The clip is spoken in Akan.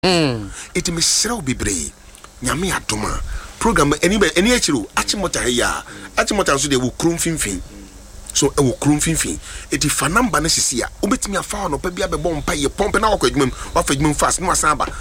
Iti me srew bebre nyame adoma program any achiro achimota ya achimota so de wo krum finfin so e wo krum finfin iti fa number na sisi a obetimi afa no pa bia be bom pa ye pompe na akwadwum wa fadwum fast no asaba